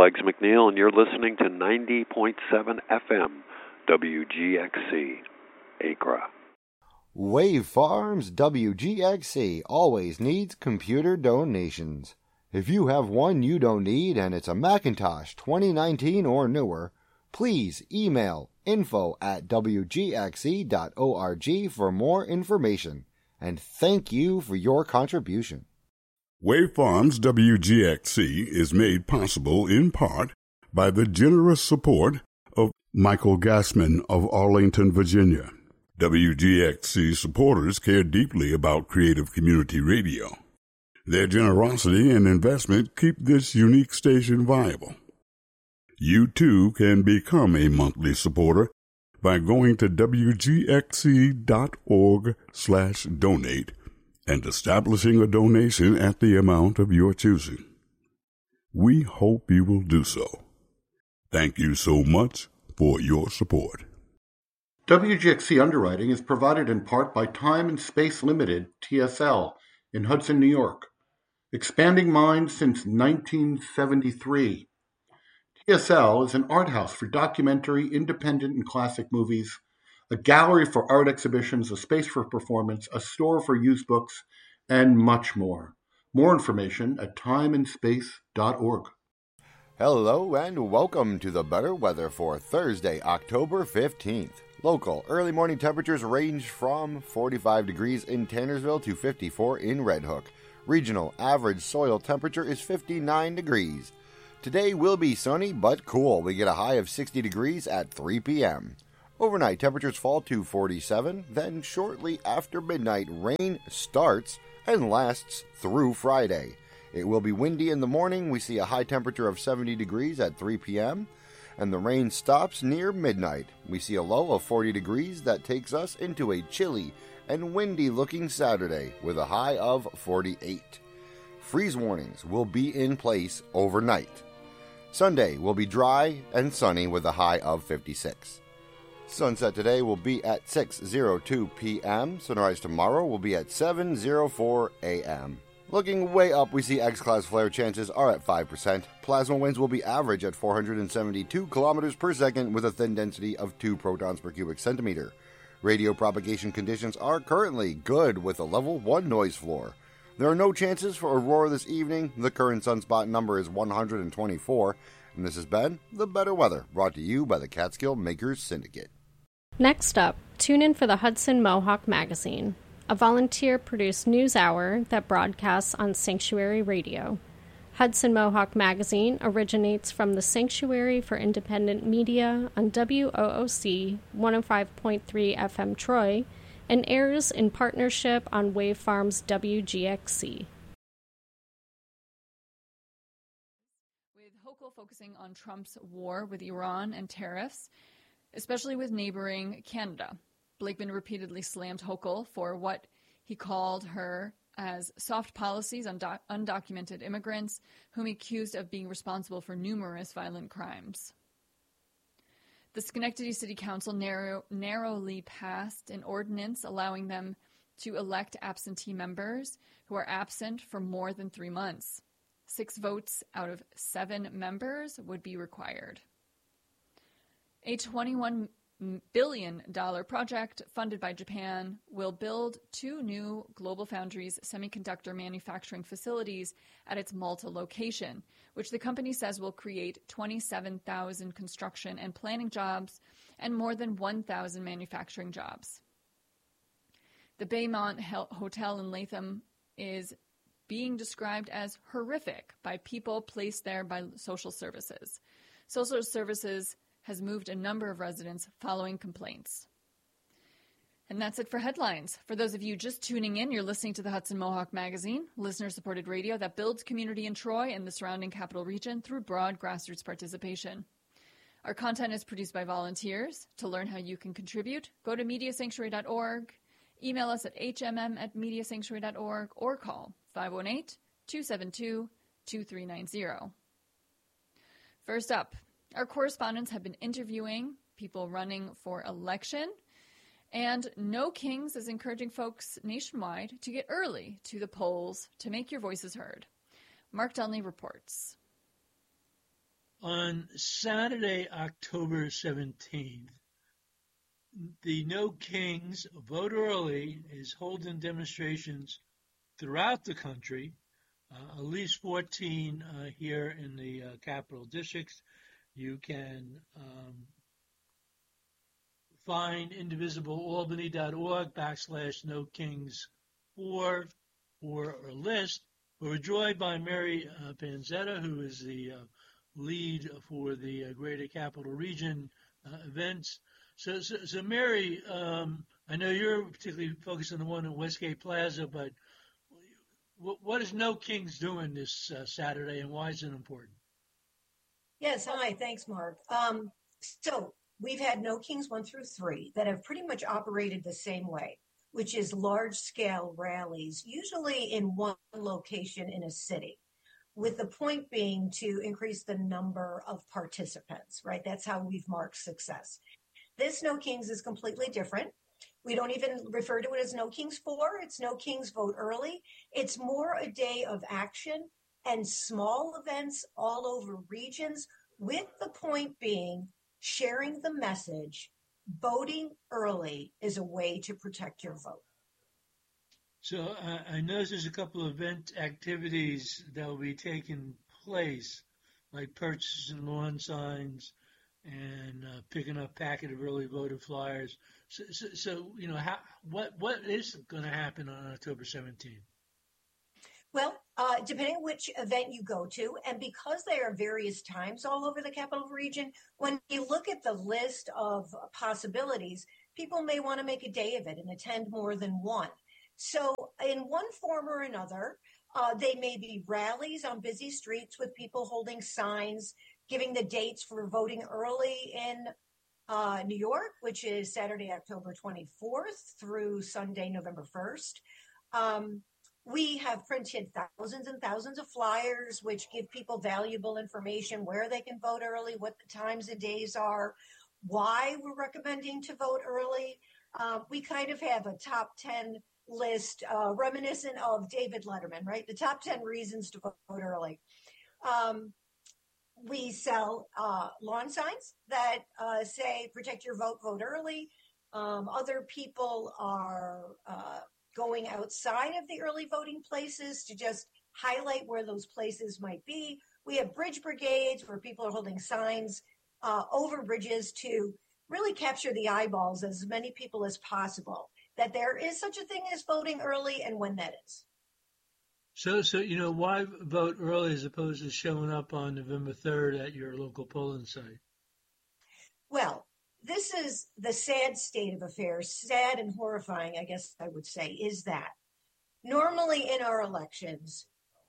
Legs McNeil, and you're listening to 90.7 FM WGXC, Acra. Wave Farms WGXC always needs computer donations. If you have one you don't need and it's a Macintosh 2019 or newer, please email info@wgxe.org for more information. And thank you for your contribution. Wave Farms WGXC is made possible in part by the generous support of Michael Gassman of Arlington, Virginia. WGXC supporters care deeply about creative community radio. Their generosity and investment keep this unique station viable. You too can become a monthly supporter by going to wgxc.org/donate and establishing a donation at the amount of your choosing. We hope you will do so. Thank you so much for your support. WGXC underwriting is provided in part by Time and Space Limited, TSL, in Hudson, New York. Expanding minds since 1973. TSL is an art house for documentary, independent, and classic movies, a gallery for art exhibitions, a space for performance, a store for used books, and much more. More information at timeandspace.org. Hello and welcome to the better weather for Thursday, October 15th. Local early morning temperatures range from 45 degrees in Tannersville to 54 in Red Hook. Regional average soil temperature is 59 degrees. Today will be sunny but cool. We get a high of 60 degrees at 3 p.m. Overnight temperatures fall to 47, then shortly after midnight rain starts and lasts through Friday. It will be windy in the morning. We see a high temperature of 70 degrees at 3 p.m. and the rain stops near midnight. We see a low of 40 degrees that takes us into a chilly and windy looking Saturday with a high of 48. Freeze warnings will be in place overnight. Sunday will be dry and sunny with a high of 56. Sunset today will be at 6:02 p.m. Sunrise tomorrow will be at 7:04 a.m. Looking way up, we see X-class flare chances are at 5%. Plasma winds will be average at 472 kilometers per second with a thin density of 2 protons per cubic centimeter. Radio propagation conditions are currently good with a level 1 noise floor. There are no chances for aurora this evening. The current sunspot number is 124. And this has been The Better Weather, brought to you by the Catskill Makers Syndicate. Next up, tune in for the Hudson Mohawk Magazine, a volunteer-produced news hour that broadcasts on Sanctuary Radio. Hudson Mohawk Magazine originates from the Sanctuary for Independent Media on WOOC 105.3 FM Troy and airs in partnership on Wave Farms WGXC. With Hochul focusing on Trump's war with Iran and tariffs, especially with neighboring Canada, Blakeman repeatedly slammed Hochul for what he called her as soft policies on undocumented immigrants, whom he accused of being responsible for numerous violent crimes. The Schenectady City Council narrowly passed an ordinance allowing them to elect absentee members who are absent for more than 3 months. 6 votes out of 7 members would be required. A $21 billion project funded by Japan will build 2 new GlobalFoundries semiconductor manufacturing facilities at its Malta location, which the company says will create 27,000 construction and planning jobs and more than 1,000 manufacturing jobs. The Baymont Hotel in Latham is being described as horrific by people placed there by social services. Social services has moved a number of residents following complaints. And that's it for headlines. For those of you just tuning in, you're listening to the Hudson Mohawk Magazine, listener-supported radio that builds community in Troy and the surrounding capital region through broad grassroots participation. Our content is produced by volunteers. To learn how you can contribute, go to mediasanctuary.org, email us at hmm@mediasanctuary.org, or call 518-272-2390. First up, our correspondents have been interviewing people running for election, and No Kings is encouraging folks nationwide to get early to the polls to make your voices heard. Mark Dunley reports. On Saturday, October 17th, the No Kings Vote Early is holding demonstrations throughout the country, at least 14 here in the capital districts. You can find indivisiblealbany.org/No Kings 4 for a list. We're joined by Mary Panzetta, who is the lead for the Greater Capital Region events. So Mary, I know you're particularly focused on the one at Westgate Plaza, but what is No Kings doing this Saturday, and why is it important? Yes, hi, thanks, Mark. So we've had No Kings 1 through 3 that have pretty much operated the same way, which is large-scale rallies, usually in one location in a city, with the point being to increase the number of participants, right? That's how we've marked success. This No Kings is completely different. We don't even refer to it as No Kings 4. It's No Kings Vote Early. It's more a day of action and small events all over regions, with the point being sharing the message, voting early is a way to protect your vote. So I know there's a couple of event activities that will be taking place, like purchasing lawn signs and picking up packet of early voter flyers. So you know, what is going to happen on October 17th? Well, depending on which event you go to, and because there are various times all over the capital region, when you look at the list of possibilities, people may want to make a day of it and attend more than one. So in one form or another, they may be rallies on busy streets with people holding signs, giving the dates for voting early in New York, which is Saturday, October 24th through Sunday, November 1st. We have printed thousands and thousands of flyers, which give people valuable information, where they can vote early, what the times and days are, why we're recommending to vote early. We kind of have a top 10 list reminiscent of David Letterman, right? The top 10 reasons to vote early. We sell lawn signs that say, protect your vote, vote early. Other people are going outside of the early voting places to just highlight where those places might be. We have bridge brigades where people are holding signs over bridges to really capture the eyeballs as many people as possible, that there is such a thing as voting early and when that is. So you know, why vote early as opposed to showing up on November 3rd at your local polling site? Well, this is the sad state of affairs, sad and horrifying, I guess I would say, is that normally in our elections,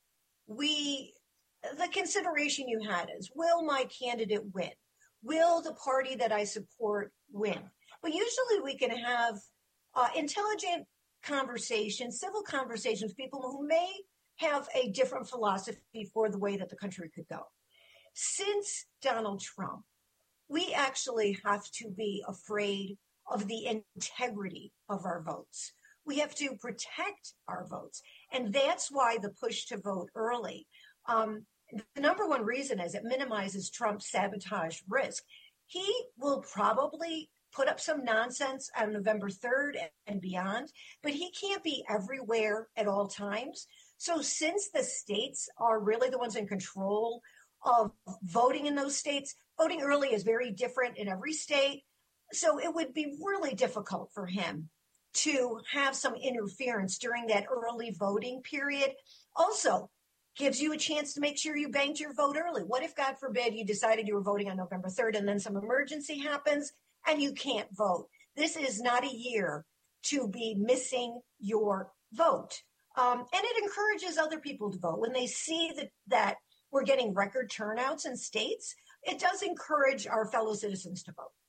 the consideration you had is, will my candidate win? Will the party that I support win? But usually we can have intelligent conversations, civil conversations, people who may have a different philosophy for the way that the country could go. Since Donald Trump, we actually have to be afraid of the integrity of our votes. We have to protect our votes. And that's why the push to vote early. The number one reason is it minimizes Trump's sabotage risk. He will probably put up some nonsense on November 3rd and beyond, but he can't be everywhere at all times. So since the states are really the ones in control of voting in those states, voting early is very different in every state. So it would be really difficult for him to have some interference during that early voting period. Also, gives you a chance to make sure you banked your vote early. What if, God forbid, you decided you were voting on November 3rd and then some emergency happens and you can't vote? This is not a year to be missing your vote. And it encourages other people to vote. When they see that we're getting record turnouts in states, it does encourage our fellow citizens to vote.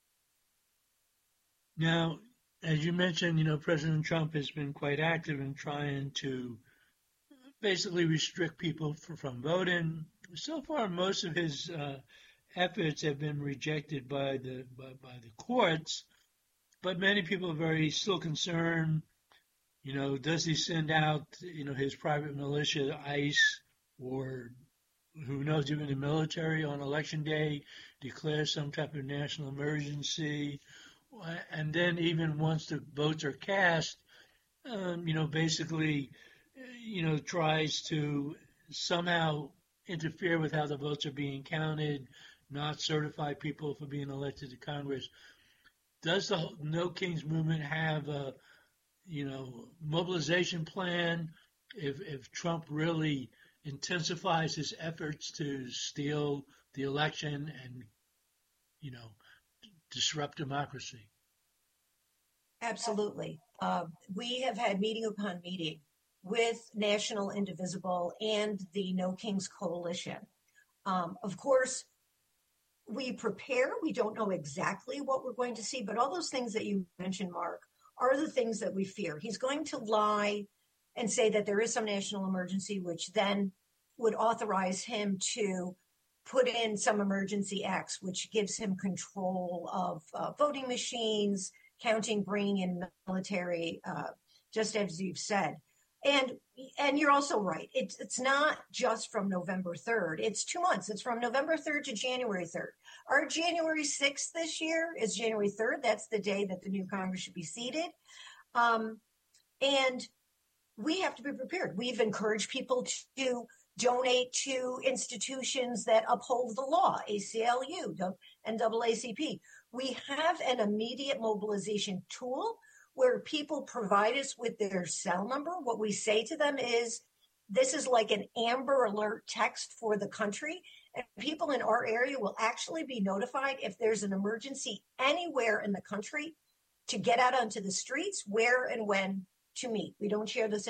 Now, as you mentioned, you know, President Trump has been quite active in trying to basically restrict people from voting. So far, most of his efforts have been rejected by the courts, but many people are still concerned. You know, does he send out, you know, his private militia, ICE, or who knows, even the military on election day declares some type of national emergency. And then even once the votes are cast, basically, tries to somehow interfere with how the votes are being counted, not certify people for being elected to Congress. Does the No Kings movement have a, mobilization plan if Trump really intensifies his efforts to steal the election and, disrupt democracy? Absolutely. We have had meeting upon meeting with National Indivisible and the No Kings Coalition. Of course, we prepare. We don't know exactly what we're going to see, but all those things that you mentioned, Mark, are the things that we fear. He's going to lie and say that there is some national emergency, which then would authorize him to put in some emergency acts, which gives him control of voting machines, counting, bringing in military, just as you've said. And you're also right. It's not just from November 3rd. It's 2 months. It's from November 3rd to January 3rd. Our January 6th this year is January 3rd. That's the day that the new Congress should be seated. And we have to be prepared. We've encouraged people to donate to institutions that uphold the law, ACLU, NAACP. We have an immediate mobilization tool where people provide us with their cell number. What we say to them is, this is like an Amber Alert text for the country. And people in our area will actually be notified if there's an emergency anywhere in the country to get out onto the streets, where and when to meet. We don't share this